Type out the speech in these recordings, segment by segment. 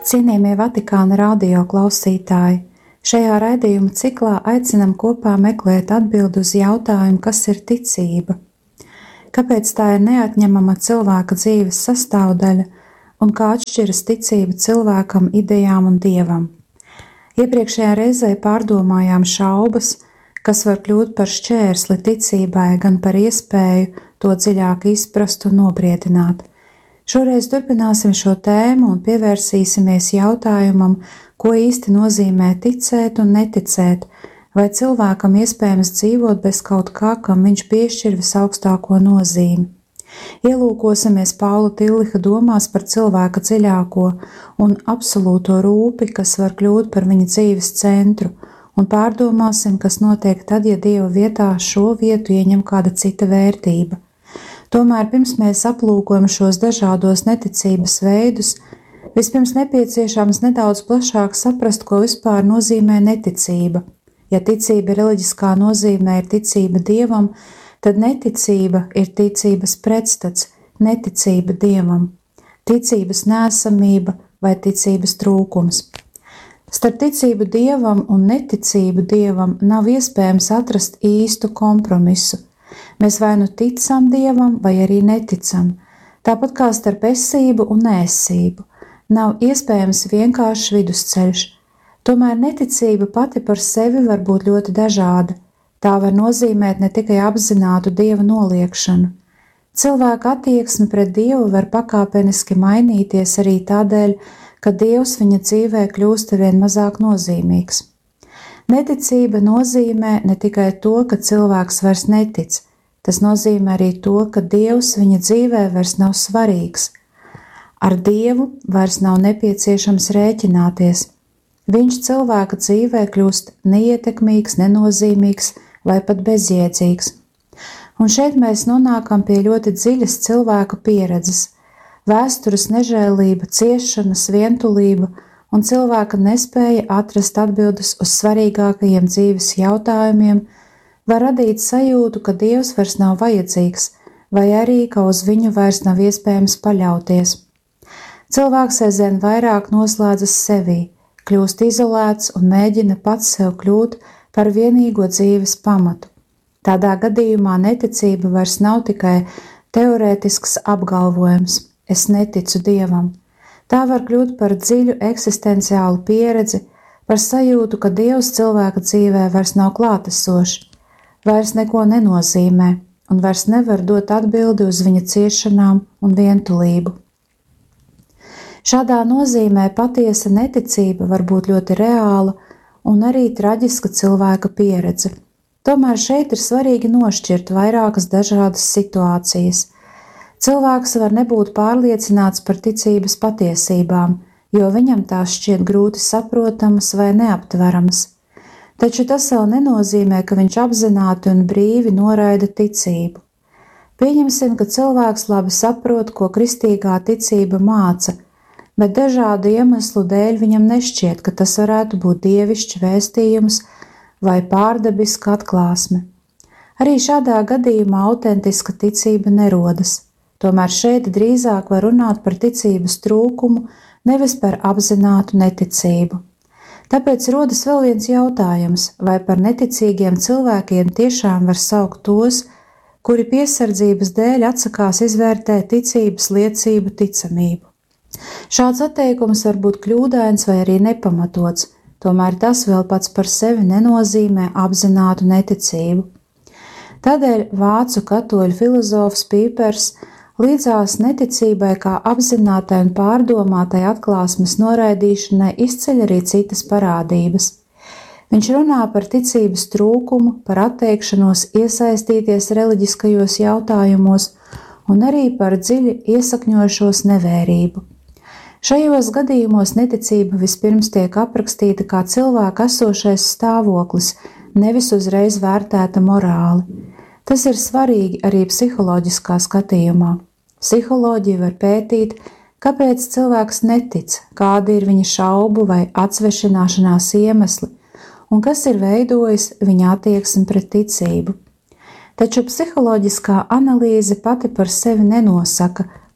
Cienījamie Vatikāna radio klausītāji, šajā raidījuma ciklā aicinam kopā meklēt atbildi uz jautājumu, kas ir ticība, kāpēc tā ir neatņemama cilvēka dzīves sastāvdaļa un kā atšķiras ticība cilvēkam, idejām un dievam. Iepriekšējā reizē pārdomājām šaubas, kas var kļūt par šķērsli ticībai, gan par iespēju to dziļāk izprast un nobriedināt. Šoreiz turpināsim šo tēmu un pievērsīsimies jautājumam, ko īsti nozīmē ticēt un neticēt, vai cilvēkam iespējams dzīvot bez kaut kā, kam viņš piešķir visaugstāko nozīmi. Ielūkosimies Paula Tilliha domās par cilvēka dziļāko un absolūto rūpi, kas var kļūt par viņa dzīves centru, un pārdomāsim, kas notiek tad, ja Dieva vietā šo vietu ieņem kāda cita vērtība. Tomēr pirms mēs aplūkojam šos dažādos neticības veidus, vispirms nepieciešams nedaudz plašāk saprast, ko vispār nozīmē neticība. Ja ticība reliģiskā nozīmē ir ticība Dievam, tad neticība ir ticības pretstats, neticība Dievam, ticības neesamība vai ticības trūkums. Starp ticību Dievam un neticību Dievam nav iespējams atrast īstu kompromisu. Mēs vai nu ticam Dievam, vai arī neticam, tāpat kā starp esību un neesību. Nav iespējams vienkāršs vidusceļš. Tomēr neticība pati par sevi var būt ļoti dažāda. Tā var nozīmēt ne tikai apzinātu Dieva noliekšanu. Cilvēka attieksme pret Dievu var pakāpeniski mainīties arī tādēļ, ka Dievs viņa dzīvē kļūst arvien mazāk nozīmīgs. Neticība nozīmē ne tikai to, ka cilvēks vairs netic, tas nozīmē arī to, ka Dievs viņa dzīvē vairs nav svarīgs. Ar Dievu vairs nav nepieciešams rēķināties. Viņš cilvēka dzīvē kļūst neietekmīgs, nenozīmīgs vai pat bezjēdzīgs. Un šeit mēs nonākam pie ļoti dziļas cilvēka pieredzes, vēstures nežēlība, ciešanas, vientulība un cilvēka nespēja atrast atbildes uz svarīgākajiem dzīves jautājumiem, var radīt sajūtu, ka Dievs vairs nav vajadzīgs, vai arī, ka uz viņu vairs nav iespējams paļauties. Cilvēks aizvien vairāk noslēdzas sevī, kļūst izolēts un mēģina pats sev kļūt par vienīgo dzīves pamatu. Tādā gadījumā neticība vairs nav tikai teorētisks apgalvojums – es neticu Dievam. Tā var kļūt par dziļu eksistenciālu pieredzi, par sajūtu, ka Dievs cilvēka dzīvē vairs nav klātesošs, vairs neko nenozīmē un vairs nevar dot atbildi uz viņa ciešanām un vientulību. Šādā nozīmē patiesa neticība var būt ļoti reāla un arī traģiska cilvēka pieredze. Tomēr šeit ir svarīgi nošķirt vairākas dažādas situācijas. Cilvēks var nebūt pārliecināts par ticības patiesībām, jo viņam tās šķiet grūti saprotamas vai neaptveramas. Taču tas vēl nenozīmē, ka viņš apzināti un brīvi noraida ticību. Pieņemsim, ka cilvēks labi saprot, ko kristīgā ticība māca, bet dažādu iemeslu dēļ viņam nešķiet, ka tas varētu būt dievišķs vēstījums vai pārdabiska atklāsme. Arī šādā gadījumā autentiska ticība nerodas. Tomēr šeit drīzāk var runāt par ticības trūkumu, nevis par apzinātu neticību. Tāpēc rodas vēl viens jautājums, vai par neticīgiem cilvēkiem tiešām var saukt tos, kuri piesardzības dēļ atsakās izvērtēt ticības liecību ticamību. Šāds atteikums var būt kļūdains vai arī nepamatots, tomēr tas vēl pats par sevi nenozīmē apzinātu neticību. Tādēļ vācu katoļu filozofs Pīpers līdzās neticībai kā apzinātai un pārdomātai atklāsmes noraidīšanai izceļ arī citas parādības. Viņš runā par ticības trūkumu, par atteikšanos iesaistīties reliģiskajos jautājumos un arī par dziļi iesakņojošos nevērību. Šajos gadījumos neticība vispirms tiek aprakstīta kā cilvēka esošais stāvoklis, nevis uzreiz vērtēta morāli. Tas ir svarīgi arī psiholoģiskā skatījumā. Psiholoģija var pētīt, kāpēc cilvēks netic, kādi ir viņa šaubu vai atsvešināšanās iemesli, un kas ir veidojis viņa attieksmi pret ticību. Taču psiholoģiskā analīze pati par sevi nenosaka,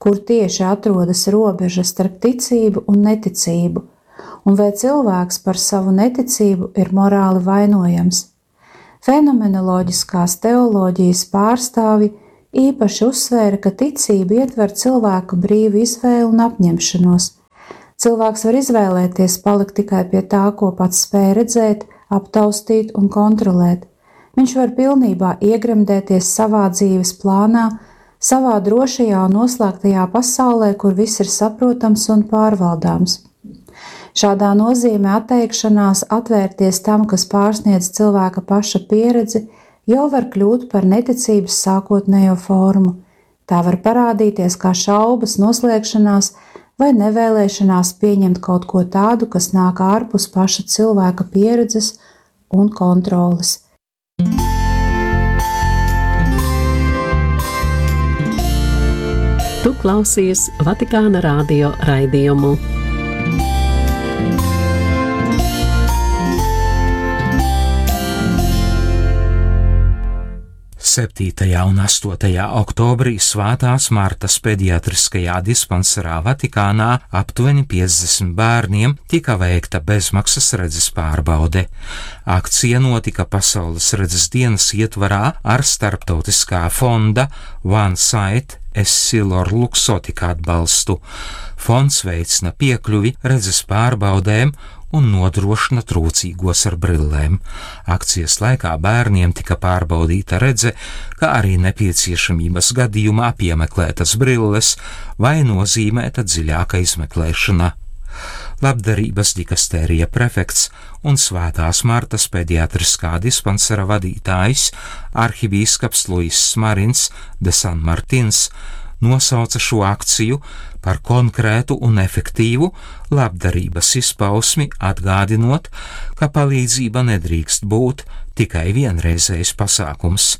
kur tieši atrodas robeža starp ticību un neticību, un vai cilvēks par savu neticību ir morāli vainojams. Fenomenoloģiskās teoloģijas pārstāvji īpaši uzsvēra, ka ticība ietver cilvēku brīvu izvēli un apņemšanos. Cilvēks var izvēlēties palikt tikai pie tā, ko pats spēj redzēt, aptaustīt un kontrolēt. Viņš var pilnībā iegremdēties savā dzīves plānā, savā drošajā un noslēgtajā pasaulē, kur viss ir saprotams un pārvaldāms. Šādā nozīmē atteikšanās atvērties tam, kas pārsniedz cilvēka paša pieredzi, jau var kļūt par neticības sākotnējo formu. Tā var parādīties kā šaubas, noslēgšanās vai nevēlēšanās pieņemt kaut ko tādu, kas nāk ārpus paša cilvēka pieredzes un kontroles. Tu klausies Vatikāna radio raidījumu. Septītajā un 8. oktobrī Svētās Martas pediatriskajā dispanserā Vatikānā aptuveni 50 bērniem tika veikta bezmaksas redzes pārbaude. Akcija notika Pasaules redzes dienas ietvarā ar starptautiskā fonda One Sight Essilor Luxottica atbalstu. Fonds veicina piekļuvi redzes pārbaudēm un nodrošina trūcīgos ar brillēm. Akcijas laikā bērniem tika pārbaudīta redze, kā arī nepieciešamības gadījumā piemeklētas brilles vai nozīmēta dziļāka izmeklēšana. Labdarības dikastērija prefekts un Svētās Martas pediatriskā dispansera vadītājs arhibīskaps Luis Marins de San Martins nosauca šo akciju par konkrētu un efektīvu labdarības izpausmi, atgādinot, ka palīdzība nedrīkst būt tikai vienreizējs pasākums.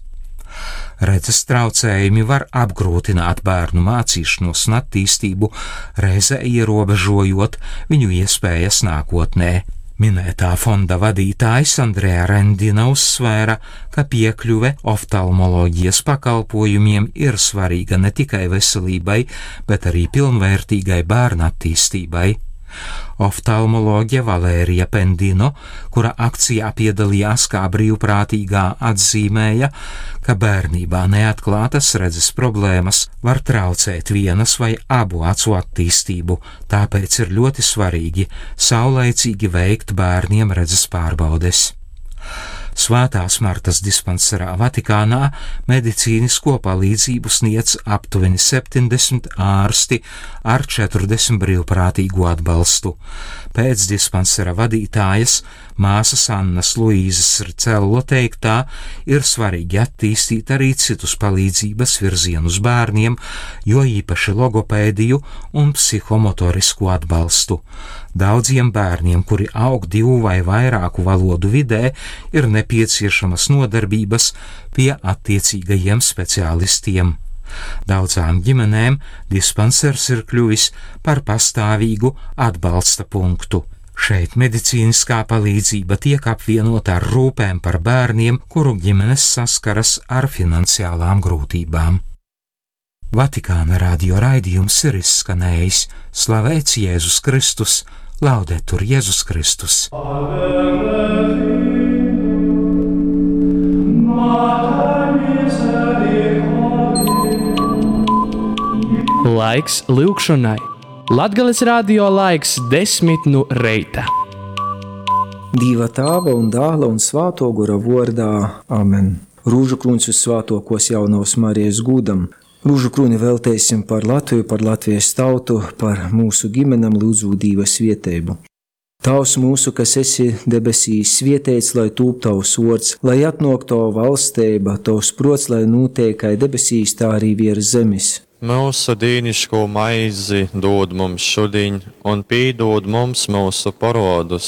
Redzes traucējumi var apgrūtināt bērnu mācīšanos un attīstību, reizē ierobežojot viņu iespējas nākotnē. Minētā fonda vadītājs Andrea Rendina uzsvēra, ka piekļuve oftalmoloģijas pakalpojumiem ir svarīga ne tikai veselībai, bet arī pilnvērtīgai bērna attīstībai. Oftalmoloģe Valērija Pendino, kura akcijā piedalījās kā brīvprātīgā, atzīmēja, ka bērnībā neatklātas redzes problēmas var traucēt vienas vai abu acu attīstību, tāpēc ir ļoti svarīgi saulaicīgi veikt bērniem redzes pārbaudes. Svētās Martas dispanserā Vatikānā medicīnisko palīdzību sniedz aptuveni 70 ārsti ar 40 brīvprātīgu atbalstu. Pēc dispansera vadītājas māsas Annas Luīzes Rcello teiktā, ir svarīgi attīstīt arī citus palīdzības virzienus bērniem, jo īpaši logopēdiju un psihomotorisku atbalstu. Daudziem bērniem, kuri aug 2 vai vairāku valodu vidē, ir nepieciešamas nodarbības pie attiecīgajiem speciālistiem. Daudzām ģimenēm dispansers ir kļuvis par pastāvīgu atbalsta punktu. Šeit medicīniskā palīdzība tiek apvienota ar rūpēm par bērniem, kuru ģimenes saskaras ar finansiālām grūtībām. Vatikāna radio raidījums ir izskanējis. Slavēts Jēzus Kristus, Laudetur Jēzus Kristus. Laiks lūgšanai. Latgales radio laiks 10 no reita. Dieva Tēva un Dēla un Svētā Gara vārdā. Amen. Rūžu krūns uz svētokos jaunavas Marijas gūdam. Rūžu krūni veltēsim par Latviju, par Latvijas tautu, par mūsu ģimenam, lūdzu Dieva svētību. Tavs mūsu, kas esi debesīs, svētīts, lai tūp tavs vārds, lai atnāk tava valstība, tavs prots, lai notiek kā debesīs, tā arī virs zemes. Mūsu dīnišķo maizi dod mums šodien, un piedod mums mūsu parodus,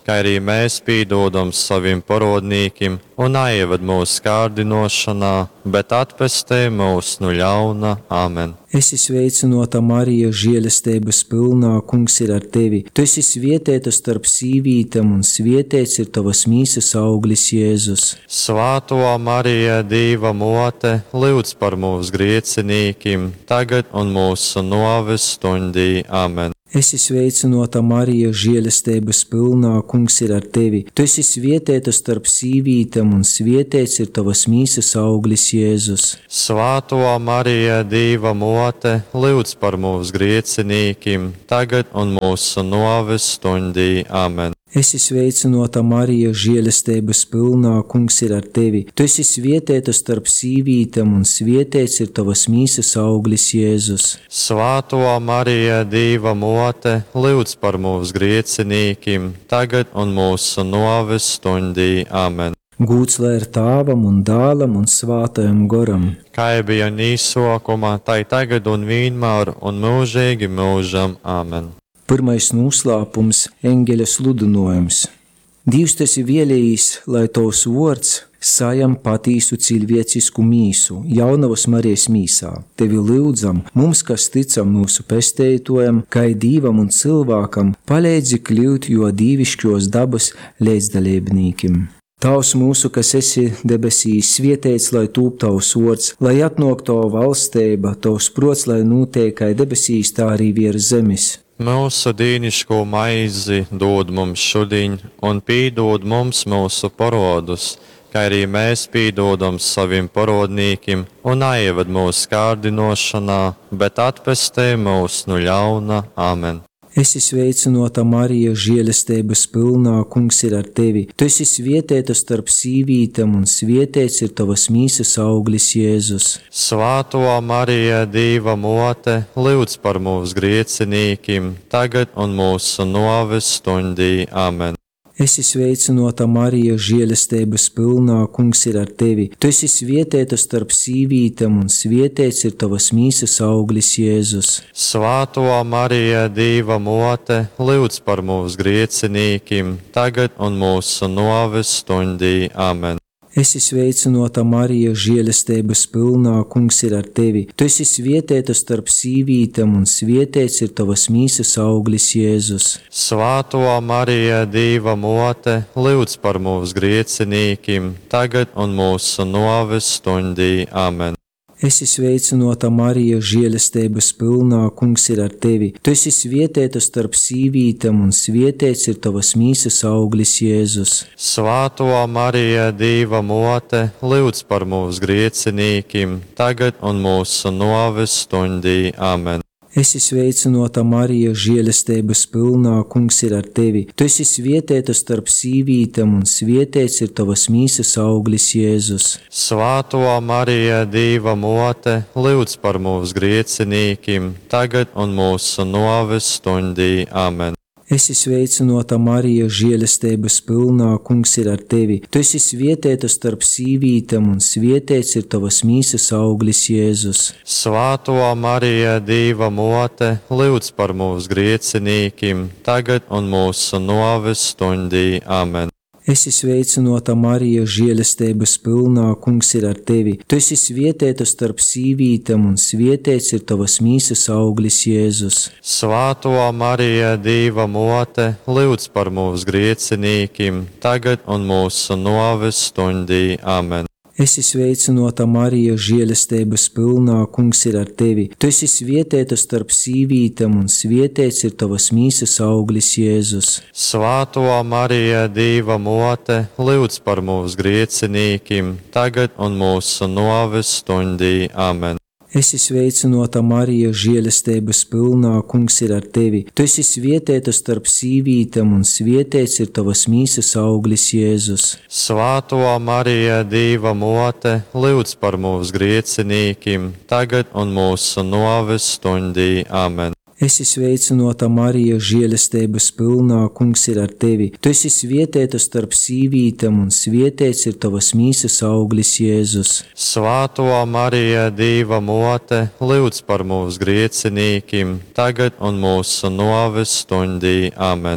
kā arī mēs pīdodam saviem parodnīkiem, un neieved mūsu kārdinošanā, bet atpestē mūs no ļauna. Āmen. Es esmu sveicināta, Marija, žēlastības pilnā, Kungs ir ar tevi. Tu esi svētīta starp sīvītēm, un svētīts ir tavas mīsas auglis, Jēzus. Svāto Marija, Dieva mote, lūdz par mūsu griecinīkiem, tagad un mūsu nāves stundī. Āmen. Es esmu sveicināta, Marija, žēlastības pilnā, Kungs ir ar tevi. Tu esi svētīta starp sīvītēm, un svētīts ir tavas mīsas auglis, Jēzus. Svāto Marija, Dieva mote, lūdz par mūsu griecinīkiem, tagad un mūsu nāves stundī. Āmen. Es esmu sveicināta, Marija, žēlastības pilnā, Kungs ir ar tevi. Tu esi svētīta starp sīvītēm, un svētīts ir tavas mīsas auglis, Jēzus. Svāto Marija, Dieva mote, lūdz par mūsu griecinīkiem, tagad un mūsu nāves stundī. Āmen. Gūts lai ir Tēvam un Dēlam un Svētajam Garam. Kā bija nīsokumā, tai tagad un vienmēr un mūžīgi mūžam. Āmen. Pirmais noslēpums - eņģeļa sludinājums. Dievs tas ir vēlējis, lai tavs vārds sajam patīsu cilvēcisku mīsu, jaunavas Marijas mīsā. Tevi lūdzam, mums, kas ticam mūsu pestētojam, kā Dievam un cilvēkam, palīdzi kļūt jo dievišķos dabas līdzdalībniekiem. Tavs mūsu, kas esi debesīs, svētīts, lai tūp tavs vārds, lai atnāk tava valstība, tavs prots, lai notiek kā debesīs, tā arī virs zemes. Mūsu dīniško maizi dod mums šodien, un pīdod mums mūsu parodus, kā arī mēs pīdodam saviem parodnīkiem, un neieved mūsu kārdinošanā, bet atpestē mūs no ļauna. Āmen. Es esmu sveicināta, Marija, žēlastības pilnā, Kungs ir ar tevi. Tu esi svētīta starp sīvītēm, un svētīts ir tavas mīsas auglis, Jēzus. Svāto Marija, Dieva mote, lūdz par mūsu griecinīkiem, tagad un mūsu nāves stundī. Āmen. Es esmu sveicināta, Marija, žēlastības pilnā, Kungs ir ar tevi. Tu esi svētīta starp sīvītēm, un svētīts ir tavas mīsas auglis, Jēzus. Svāto Marija, Dieva mote, lūdz par mūsu griecinīkiem, tagad un mūsu nāves stundī. Āmen. Es esmu sveicināta, Marija, žēlastības pilnā, Kungs ir ar tevi. Tu esi svētīta starp sīvītēm, un svētīts ir tavas mīsas auglis, Jēzus. Svāto Marija, Dieva mote, lūdz par mūsu griecinīkiem, tagad un mūsu nāves stundī. Āmen. Es esmu sveicināta, Marija, žēlastības pilnā, Kungs ir ar tevi. Tu esi svētīta starp sīvītēm, un svētīts ir tavas mīsas auglis, Jēzus. Svāto Marija, Dieva mote, lūdz par mūsu griecinīkiem, tagad un mūsu nāves stundī. Āmen. Es esmu sveicināta, Marija, žēlastības pilnā, Kungs ir ar tevi. Tu esi svētīta starp sīvītēm, un svētīts ir tavas mīsas auglis, Jēzus. Svāto Marija, Dieva mote, lūdz par mūsu griecinīkiem, tagad un mūsu nāves stundī. Āmen. Es esmu sveicināta, Marija, žēlastības pilnā, Kungs ir ar tevi. Tu esi svētīta starp sīvītēm, un svētīts ir tavas mīsas auglis, Jēzus. Svāto Marija, Dieva mote, lūdz par mūsu griecinīkiem, tagad un mūsu nāves stundī. Āmen. Es esmu sveicināta, Marija, žēlastības pilnā, Kungs ir ar tevi. Tu esi svētīta starp sīvītēm, un svētīts ir tavas mīsas auglis, Jēzus. Svāto Marija, Dieva mote, lūdz par mūsu griecinīkiem, tagad un mūsu nāves stundī. Āmen. Es esmu sveicināta, Marija, žēlastības pilnā, Kungs ir ar tevi. Tu esi svētīta starp sīvītēm, un svētīts ir tavas mīsas auglis, Jēzus. Svāto Marija, Dieva mote, lūdz par mūsu griecinīkiem, tagad un mūsu nāves stundī. Āmen. Es esmu sveicināta, Marija, žēlastības pilnā, Kungs ir ar tevi. Tu esi svētīta starp sīvītēm, un svētīts ir tavas mīsas auglis, Jēzus. Svāto Marija, Dieva mote, lūdz par mūsu griecinīkiem, tagad un mūsu nāves stundī. Āmen. Es esmu sveicināta, Marija, žēlastības pilnā, Kungs ir ar tevi. Tu esi svētīta starp sīvītēm, un svētīts ir tavas mīsas auglis, Jēzus. Svāto Marija, Dieva mote, lūdz par mūsu griecinīkiem, tagad un mūsu nāves stundī. Āmen.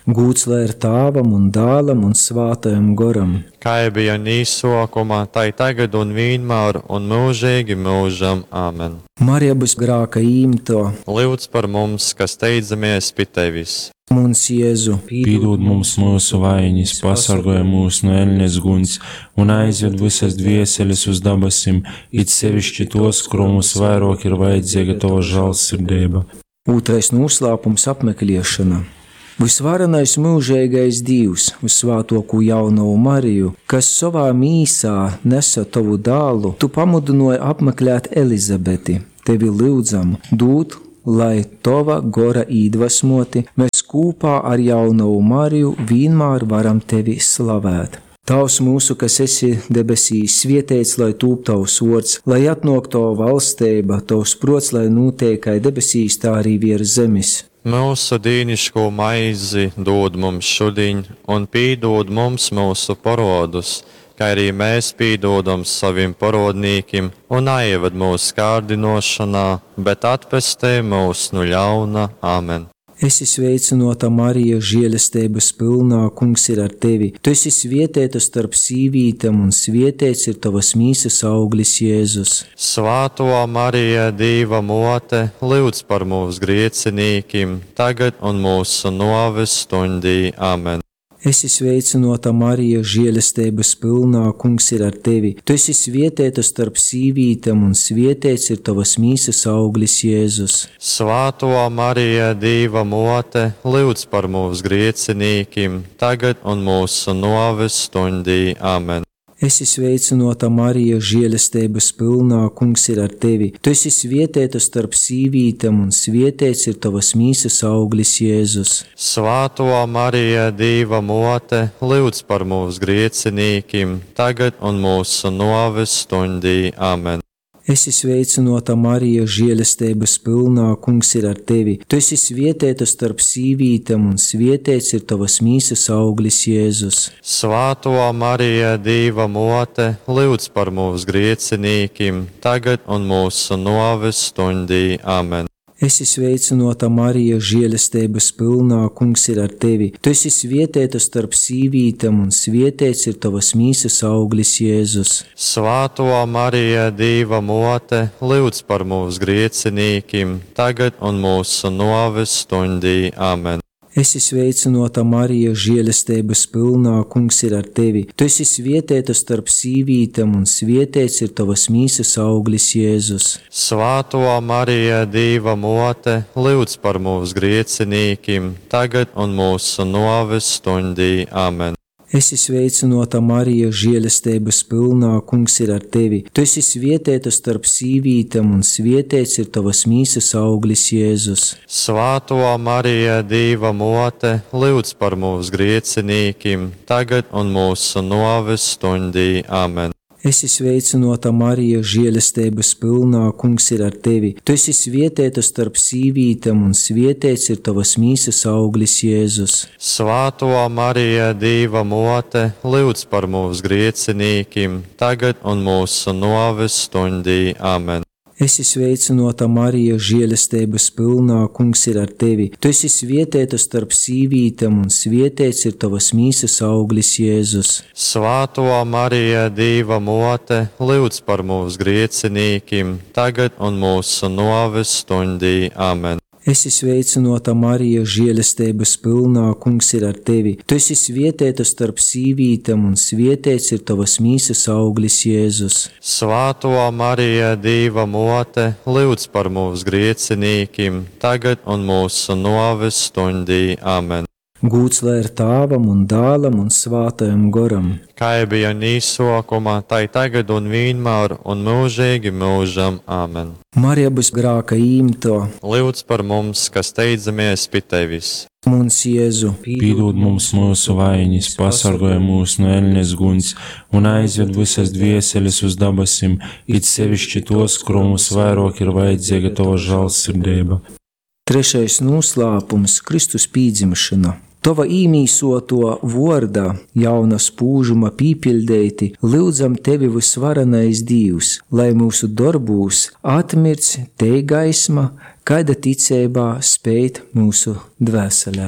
Gūts lai ir Tēvam un Dēlam un Svētajam Garam. Kā bija nīsokumā, tai tagad un vienmēr un mūžīgi mūžam. Āmen. Marija būs grāka īmto, Lūdz par mums, kas steidzamies pie tevis. mums Jēzu, Piedod mums mūsu vainas, pasargāj mūs no ēļņas guņas un aizved visas dvieseles uz dabasim, it sevišķi tos, kuros vairāk ir vajadzīga tava žēlsirdība. Otrais noslēpums apmeklēšana. Visvarenais mūžīgais Dievs, visvētāko jauno Mariju, kas savā mīsā nesa tavu dēlu, tu pamudināji apmeklēt Elizabeti. Tevi lūdzam, dod, lai tava gora iedvesmoti, mēs kopā ar jauno Mariju vienmēr varam tevi slavēt. Tavs mūsu, kas esi debesīs, svētīts, lai tūp tavs vārds, lai atnāk tava valstība, tavs prots, lai notiek kā debesīs, tā arī virs zemes. Mūsu dīnišķo maizi dod mums šodien, un piedod mums mūsu parodus, kā arī mēs piedodam saviem parodnīkiem, un aieved mūsu kārdinošanā, bet atpestē mūs no ļauna. Āmen. Esi sveicināta Marija, žēlastības pilnā, Kungs ir ar tevi. Tu esi svētīta starp sīvītēm, un svētīts ir tavas mīsas auglis Jēzus. Svāto Marija, Dieva mote, lūdz par mūsu griecinīkiem, tagad un mūsu nāves stundī. Āmen. Esi sveicināta Marija, žēlastības pilnā, Kungs ir ar tevi. Tu esi svētīta starp sīvītēm, un svētīts ir tavas mīsas auglis Jēzus. Svāto Marija, Dieva mote, lūdz par mūsu griecinīkiem, tagad un mūsu nāves stundī. Āmen. Esi sveicināta Marija, žēlastības pilnā, Kungs ir ar tevi. Tu esi svētīta starp sīvītēm, un svētīts ir tavas mīsas auglis Jēzus. Svāto Marija, Dieva mote, lūdz par mūsu griecinīkiem, tagad un mūsu nāves stundī. Āmen. Esi sveicināta Marija, žēlastības pilnā, Kungs ir ar tevi. Tu esi svētīta starp sīvītēm, un svētīts ir tavas mīsas auglis Jēzus. Svāto Marija, Dieva mote, lūdz par mūsu griecinīkiem, tagad un mūsu nāves stundī. Āmen. Esi sveicināta Marija, žēlastības pilnā, Kungs ir ar tevi. Tu esi svētīta starp sīvītēm, un svētīts ir tavas mīsas auglis Jēzus. Svāto Marija, Dieva mote, lūdz par mūsu griecinīkiem, tagad un mūsu nāves stundī. Āmen. Esi sveicināta Marija, žēlastības pilnā, Kungs ir ar tevi. Tu esi svētīta starp sīvītēm, un svētīts ir tavas mīsas auglis Jēzus. Svāto Marija, Dieva mote, lūdz par mūsu griecinīkiem, tagad un mūsu nāves stundī. Āmen. Esi sveicināta Marija, žēlastības pilnā, Kungs ir ar tevi. Tu esi svētīta starp sīvītēm, un svētīts ir tavas mīsas auglis Jēzus. Svāto Marija, Dieva mote, lūdz par mūsu griecinīkiem, tagad un mūsu nāves stundī. Āmen. Esi sveicināta Marija, žēlastības pilnā, Kungs ir ar tevi. Tu esi svētīta starp sīvītēm, un svētīts ir tavas mīsas auglis Jēzus. Svāto Marija, Dieva mote, lūdz par mūsu griecinīkiem, tagad un mūsu nāves stundī. Āmen. Esi sveicināta Marija, žēlastības pilnā, Kungs ir ar tevi. Tu esi svētīta starp sīvītēm, un svētīts ir tavas mīsas auglis Jēzus. Svāto Marija, Dieva mote, lūdz par mūsu griecinīkiem, tagad un mūsu nāves stundī. Āmen. Esi sveicināta Marija, žēlastības pilnā, Kungs ir ar tevi. Tu esi svētīta starp sīvītēm, un svētīts ir tavas mīsas auglis Jēzus. Svāto Marija, Dieva mote, lūdz par mūsu griecinīkiem, tagad un mūsu nāves stundī. Āmen. Gūts lai ir Tēvam un Dēlam un Svētajam Garam. Kā bija nīsokumā, tai tagad un vienmēr un mūžīgi mūžam. Āmen. Marija būs grāka īmto, Lūdz par mums, kas steidzamies pie tevis. mums Jēzu, Piedod mums mūsu vainas, pasargāj mūs no ēļņas guņas un aizved visas dvieseles uz dabasim, it sevišķi tos, kuros vairāk ir vajadzīga tava žēlsirdība. Trešais noslēpums - Kristus pīdzimšana. Tava īmīsoto vārdā, jauna spūžuma pīpildēti, lūdzam tevi visvarenais Dievs, lai mūsu darbūs atmirts te gaisma, kāda ticībā spēt mūsu dvēselēs.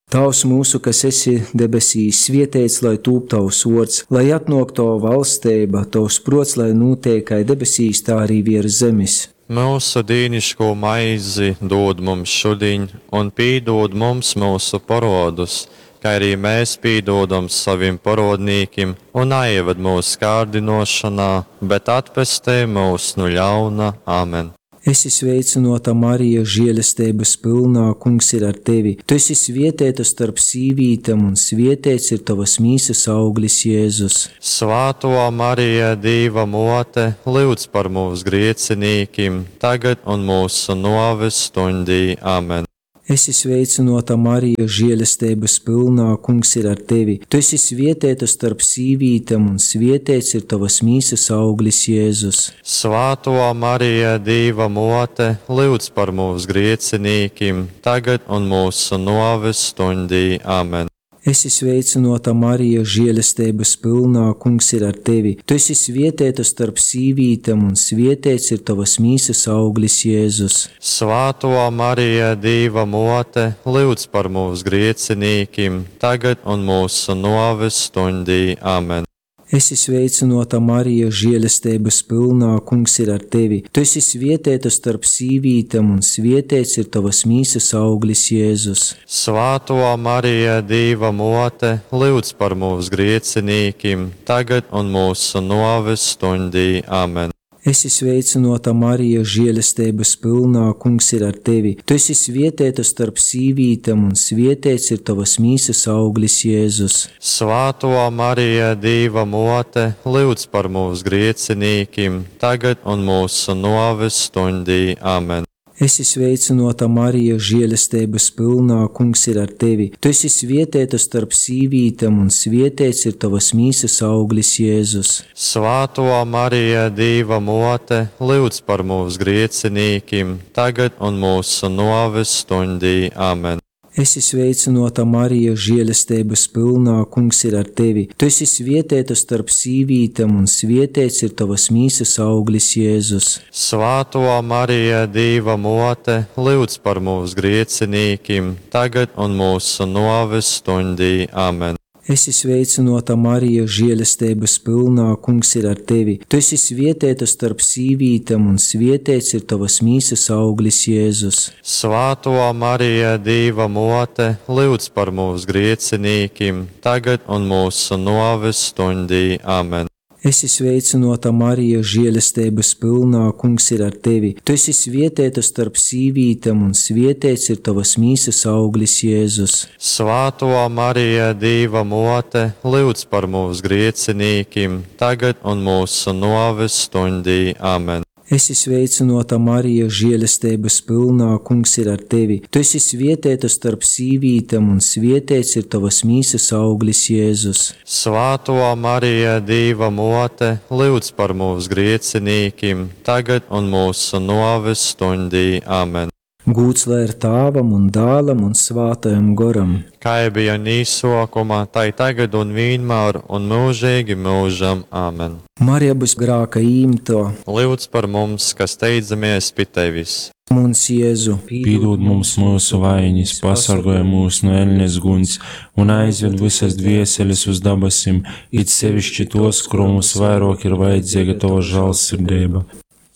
Tavs mūsu, kas esi debesīs, svētīts lai top tavs vārds, lai atnāk tava valstība, tavs prots, lai notiek kā debesīs, tā arī virs zemes. Mūsu dīniško maizi dod mums šodien, un piedod mums mūsu parodus, kā arī mēs piedodam saviem parodnīkiem, un neieved mūsu kārdinošanā, bet atpestī mūs no ļauna. Āmen. Esi sveicināta, Marija, žēlastības pilnā, Kungs ir ar tevi. Tu esi svētīta starp sīvītēm, un svētīts ir tavas mīsas auglis, Jēzus. Svāto Marija, Dieva mote, lūdz par mūsu griecinīkiem, tagad un mūsu nāves stundī. Āmen. Esi sveicināta, Marija, žēlastības pilnā, Kungs ir ar tevi. Tu esi svētīta starp sīvītēm, un svētīts ir tavas mīsas auglis, Jēzus. Svāto Marija, Dieva mote, lūdz par mūsu griecinīkiem, tagad un mūsu nāves stundī. Āmen. Esi sveicināta, Marija, žēlastības pilnā, Kungs ir ar tevi. Tu esi svētīta starp sīvītēm, un svētīts ir tavas mīsas auglis, Jēzus. Svāto Marija, Dieva mote, lūdz par mūsu griecinīkiem, tagad un mūsu nāves stundī. Āmen. Esi sveicināta, Marija, žēlastības pilnā, Kungs ir ar tevi. Tu esi svētīta starp sīvītēm, un svētīts ir tavas mīsas auglis, Jēzus. Svāto Marija, Dieva mote, lūdz par mūsu griecinīkiem, tagad un mūsu nāves stundī. Āmen. Esi sveicināta, Marija, žēlastības pilnā, Kungs ir ar tevi. Tu esi svētīta starp sīvītēm, un svētīts ir tavas mīsas auglis, Jēzus. Svāto Marija, Dieva mote, lūdz par mūsu griecinīkiem, tagad un mūsu nāves stundī. Āmen. Esi sveicināta, Marija, žēlastības pilnā, Kungs ir ar tevi. Tu esi svētīta starp sīvītēm, un svētīts ir tavas mīsas auglis, Jēzus. Svāto Marija, Dieva mote, lūdz par mūsu griecinīkiem, tagad un mūsu nāves stundī. Āmen. Esi sveicināta, Marija, žēlastības pilnā, Kungs ir ar tevi. Tu esi svētīta starp sīvītēm, un svētīts ir tavas mīsas auglis, Jēzus. Svāto Marija, Dieva mote, lūdz par mūsu griecinīkiem, tagad un mūsu nāves stundī. Āmen. Esi sveicināta, Marija, žēlastības pilnā, Kungs ir ar tevi. Tu esi svētīta starp sīvītēm, un svētīts ir tavas mīsas auglis, Jēzus. Svāto Marija, Dieva mote, lūdz par mūsu griecinīkiem, tagad un mūsu nāves stundī. Āmen. Esi sveicināta, Marija, žēlastības pilnā, Kungs ir ar tevi. Tu esi svētīta starp sīvītēm, un svētīts ir tavas mīsas auglis, Jēzus. Svāto Marija, Dieva mote, lūdz par mūsu griecinīkiem, tagad un mūsu nāves stundī. Āmen. Esi sveicināta, Marija, žēlastības pilnā, Kungs ir ar tevi. Tu esi svētīta starp sīvītēm, un svētīts ir tavas mīsas auglis, Jēzus. Svāto Marija, Dieva mote, lūdz par mūsu griecinīkiem, tagad un mūsu nāves stundī. Āmen. Gūts lai ir Tēvam un Dēlam un Svētajam Garam. Kā bija nīsokumā, tai tagad un vienmēr un mūžīgi mūžam. Āmen. Marija būs grāka īmto. Lūdz par mums, kas steidzamies pie tevis. Mums, Jēzu, Piedod mums mūsu vainas, pasargāj mūs no ēļņas guns un aizved visas dvieseles uz dabasim, it sevišķi tos, kuram mums vairāk ir vajadzīga tava žēlsirdība.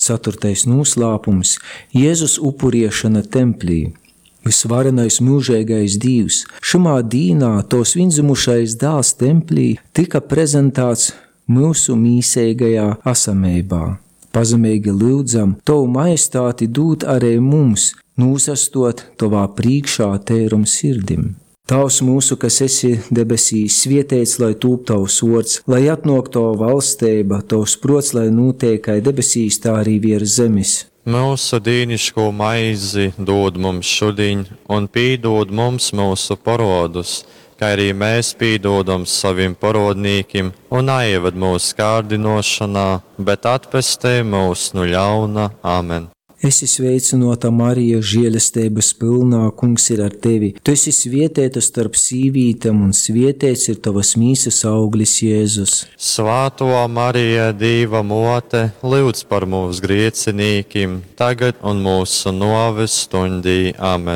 4. noslēpums - Jēzus upuriešana templī. Visvarenais mūžīgais Dievs, šajā dīnā tos vienzimušais dēls templī tika prezentēts mūsu mīsīgajā esamībā. Pazemīgi lūdzam, Tavu majestāti dod arī mums, nūsastot Tavā priekšā tērum sirdim. Tavs mūsu, kas esi debesīs, svētīts lai top Tavs vārds, lai atnāk Tava valstība, Tavs prots, lai notiek kā debesīs, tā arī virs zemes. Mūsu dīniško maizi dod mums šodien, un piedod mums mūsu parodus, kā arī mēs piedodam saviem parodnīkiem, un neieved mūsu kārdinošanā, bet atpestī mūs no ļauna. Āmen. Esi sveicināta, Marija, žēlastības pilnā, Kungs ir ar tevi. Tu esi svētīta starp sīvītēm, un svētīts ir tavas mīsas auglis, Jēzus. Svāto Marija, Dieva mote, lūdz par mūsu griecinīkiem, tagad un mūsu nāves stundī. Āmen.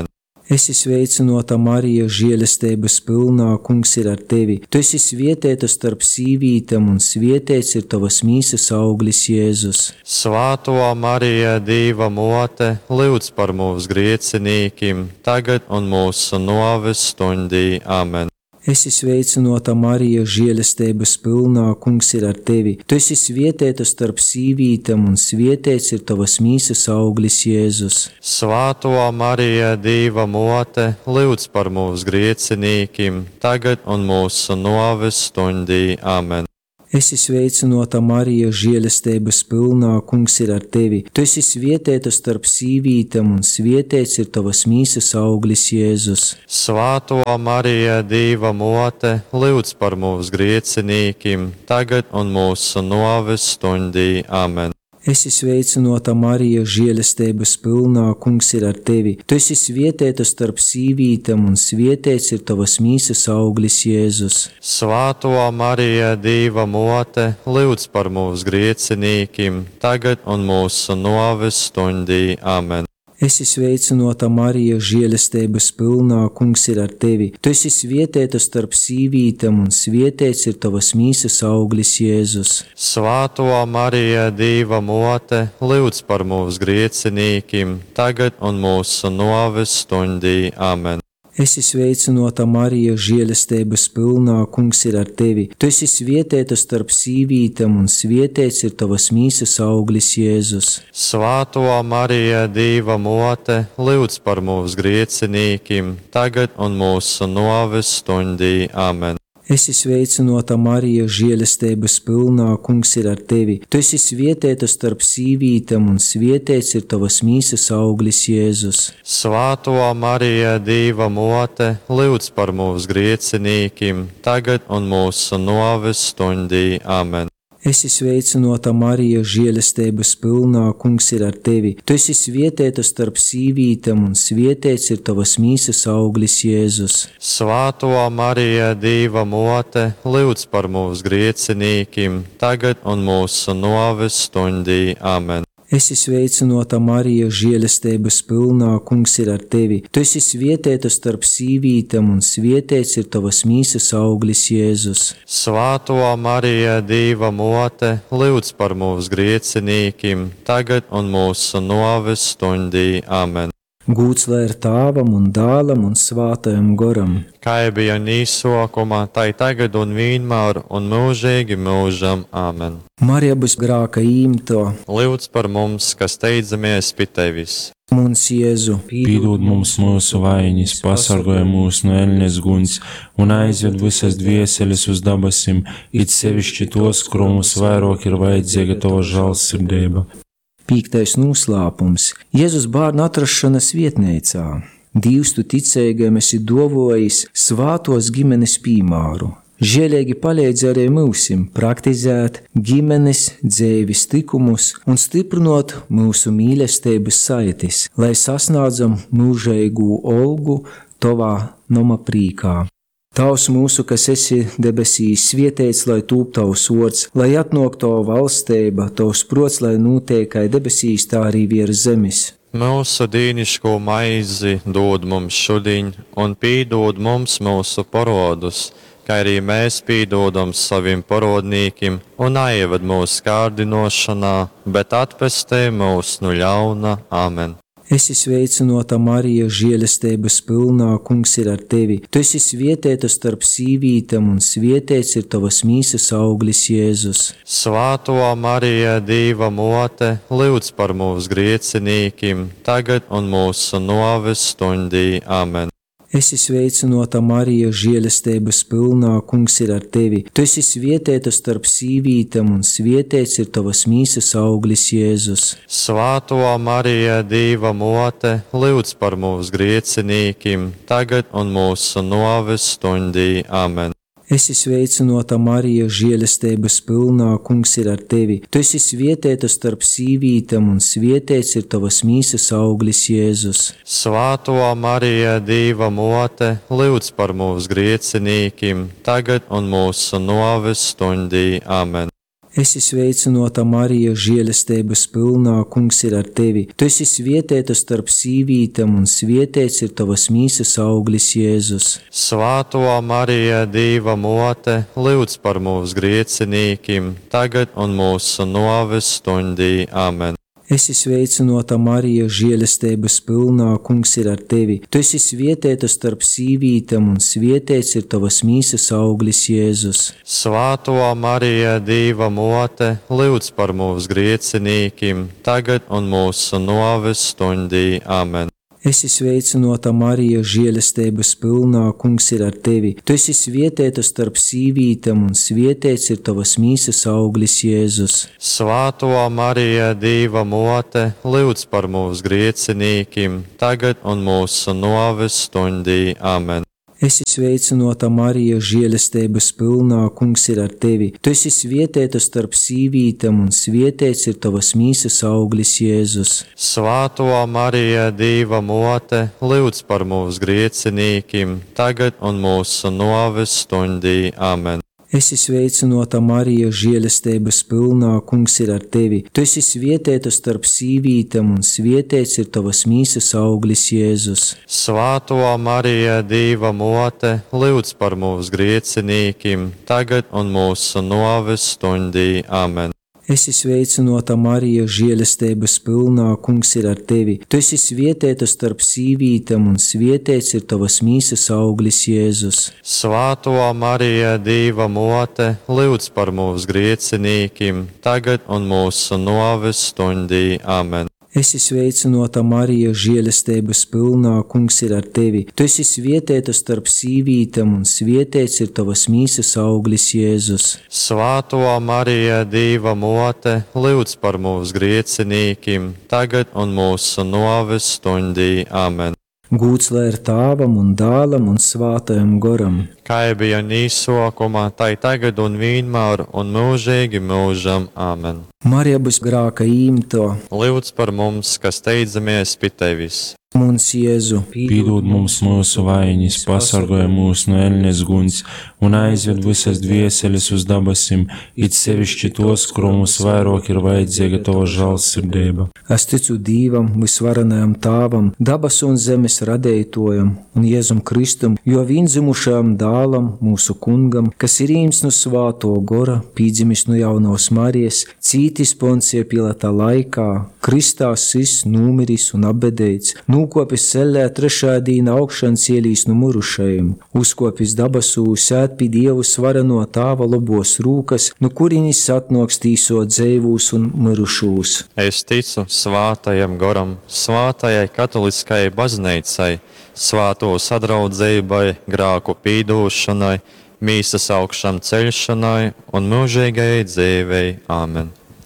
Esi sveicināta, Marija, žēlastības pilnā, Kungs ir ar tevi. Tu esi svētīta starp sīvītēm, un svētīts ir tavas mīsas auglis, Jēzus. Svāto Marija, Dieva mote, lūdz par mūsu griecinīkiem, tagad un mūsu nāves stundī. Amen. Esi sveicināta, Marija, žēlastības pilnā, Kungs ir ar tevi. Tu esi svētīta starp sīvītēm, un svētīts ir tavas mīsas auglis, Jēzus. Svāto Marija, Dieva mote, lūdz par mūsu griecinīkiem, tagad un mūsu nāves stundī. Amen. Esi sveicināta, Marija, žēlastības pilnā, Kungs ir ar tevi. Tu esi svētīta starp sīvītēm, un svētīts ir tavas mīsas auglis, Jēzus. Svāto Marija, Dieva mote, lūdz par mūsu griecinīkiem, tagad un mūsu nāves stundī. Amen. Esi sveicināta, Marija, žēlastības pilnā, Kungs ir ar tevi. Tu esi svētīta starp sīvītēm, un svētīts ir tavas mīsas auglis, Jēzus. Svāto Marija, Dieva mote, lūdz par mūsu griecinīkiem, tagad un mūsu nāves stundī. Amen. Esi sveicināta, Marija, žēlastības pilnā, Kungs ir ar tevi. Tu esi svētīta starp sīvītēm, un svētīts ir tavas mīsas auglis, Jēzus. Svāto Marija, Dieva mote, lūdz par mūsu griecinīkiem, tagad un mūsu nāves stundī. Amen. Esi sveicināta, Marija, žēlastības pilnā, Kungs ir ar tevi. Tu esi svētīta starp sīvītēm, un svētīts ir tavas mīsas auglis, Jēzus. Svāto Marija, Dieva mote, lūdz par mūsu griecinīkiem, tagad un mūsu nāves stundī. Amen. Esi sveicināta, Marija, žēlastības pilnā, Kungs ir ar tevi. Tu esi svētīta starp sīvītēm, un svētīts ir tavas mīsas auglis, Jēzus. Svāto Marija, Dieva mote, lūdz par mūsu griecinīkiem, tagad un mūsu nāves stundī. Amen. Esi sveicināta, Marija, žēlastības pilnā, Kungs ir ar tevi. Tu esi svētīta starp sīvītēm, un svētīts ir tavas mīsas auglis, Jēzus. Svāto Marija, Dieva mote, lūdz par mūsu griecinīkiem, tagad un mūsu nāves stundī. Amen. Esi sveicināta, Marija, žēlastības pilnā, Kungs ir ar tevi. Tu esi svētīta starp sīvītēm, un svētīts ir tavas mīsas auglis, Jēzus. Svāto Marija, Dieva mote, lūdz par mūsu griecinīkiem, tagad un mūsu nāves stundī. Amen. Gūts lai ir Tēvam un Dēlam un Svētajam Garam. Kā bija nīsokumā, tai tagad un vienmēr un mūžīgi mūžam. Amen. Marija būs grāka īmto. Lūdz par mums, kas steidzamies pie tevis. Mums, Jēzu, Piedod mums mūsu vainas, pasargāj mūs no ēļņas guns un aizved visas dvieseles uz dabasim, it sevišķi tos, kuros vairāk ir vajadzīga tava žēlsirdība. 5. noslēpums - Jēzus bērnu atrašanas vietnīcā. Dievs, tu ticīgiem esi dāvājis svātos ģimenes piemēru. Žēlīgi palīdzi arī mūsim praktizēt ģimenes dzīves likumus un stiprinot mūsu mīlestības saites, lai sasniedzam mūžīgu olgu tavā nama prīkā. Tavs mūsu, kas esi debesīs, svētīts, lai tūp tavs vārds, lai atnāk tava valstība, tavs prots, lai notiek kā debesīs, tā arī virs zemes. Mūsu dīnišķo maizi dod mums šodien, un piedod mums mūsu parodus, kā arī mēs piedodam saviem parodnīkiem, un neieved mūsu kārdinošanā, bet atpestē mūs no ļauna. Amen. Esi sveicināta, Marija, žēlastības pilnā, Kungs ir ar tevi. Tu esi svētīta starp sīvītēm, un svētīts ir tavas mīsas auglis, Jēzus. Svāto Marija, Dieva mote, lūdz par mūsu griecinīkiem, tagad un mūsu nāves stundī. Amen. Esi sveicināta, Marija, žēlastības pilnā, Kungs ir ar tevi. Tu esi svētīta starp sīvītēm, un svētīts ir tavas mīsas auglis, Jēzus. Svāto Marija, Dieva mote, lūdz par mūsu griecinīkiem, tagad un mūsu nāves stundī. Amen. Esi sveicināta, Marija, žēlastības pilnā, Kungs ir ar tevi. Tu esi svētīta starp sīvītēm, un svētīts ir tavas mīsas auglis, Jēzus. Svāto Marija, Dieva mote, lūdz par mūsu griecinīkiem, tagad un mūsu nāves stundī. Amen. Esi sveicināta, Marija, žēlastības pilnā, Kungs ir ar tevi. Tu esi svētīta starp sīvītēm, un svētīts ir tavas mīsas auglis, Jēzus. Svētā Marija, Dieva mote, lūdz par mums griecinīkiem, tagad un mūsu nāves stundī. Āmen. Esi sveicināta, Marija, žēlastības pilnā, Kungs ir ar tevi. Tu esi svētīta starp sīvītēm, un svētīts ir tavas mīsas auglis, Jēzus. Svētā Marija, Dieva mote, lūdz par mums griecinīkiem, tagad un mūsu nāves stundī. Āmen. Esi sveicināta, Marija, žēlastības pilnā, Kungs ir ar tevi. Tu esi svētīta starp sīvītēm, un svētīts ir tavas mīsas auglis, Jēzus. Svētā Marija, Dieva mote, lūdz par mums griecinīkiem, tagad un mūsu nāves stundī. Āmen. Esi sveicināta, Marija, žēlastības pilnā, Kungs ir ar tevi. Tu esi svētīta starp sīvītēm, un svētīts ir tavas mīsas auglis, Jēzus. Svētā Marija, Dieva mote, lūdz par mums griecinīkiem, tagad un mūsu nāves stundī. Āmen. Esi sveicināta, Marija, žēlastības pilnā, Kungs ir ar tevi. Tu esi svētīta starp sīvītēm, un svētīts ir tavas mīsas auglis, Jēzus. Svētā Marija, Dieva mote, lūdz par mums griecinīkiem, tagad un mūsu nāves stundī. Āmen. Esi sveicināta, Marija, žēlastības pilnā, Kungs ir ar tevi. Tu esi svētīta starp sīvītēm, un svētīts ir tavas mīsas auglis, Jēzus. Svētā Marija, Dieva mote, lūdz par mums griecinīkiem, tagad un mūsu nāves stundī. Āmen. Esi sveicināta, Marija, žēlastības pilnā, Kungs ir ar tevi. Tu esi svētīta starp sīvītēm, un svētīts ir tavas mīsas auglis, Jēzus. Svētā Marija, Dieva mote, lūdz par mums griecinīkiem, tagad un mūsu nāves stundī. Āmen. Gūts lai ir Tēvam un Dēlam un Svētajam Garam. Kā bija nīsokumā, tai tagad un vienmēr un mūžīgi mūžam. Āmen. Marija būs grāka īmto. Lūdz par mums, kas steidzamies pie tevis. Mums, Jēzu, Piedod mums mūsu vainas, pasargāj mūs no ēļņas guņas un aizved visas dvieseles uz dabasim, it sevišķi tos, kuram vairāk ir vajadzīga tava žēlsirdība. es ticu Dievam, visvarenajam Tēvam, dabas un zemes radētojam un Jēzum Kristum, jo vienzimušajam Dēlam, mūsu Kungam, kas ir īms no Svāto Gora, pīdzimis no jaunās Marijas, cītis Poncija Pilata laikā, Kristā sis, numiris un abedēts, nūkopis sellē trešā dīna augšan cielīs no murušajiem, uzkopis dabasū, sēt pie Dievu svareno Tāva labos rūkas, no kurinis atnoks tīsot dzēvūs un mirušūs. Es ticu Svātajam Goram, Svātajai katoliskajai baznīcai, Svāto sadraudzībai, grāku pīdošanai, mīsas augšām ceļšanai un mūžīgajai dzīvei. Āmen.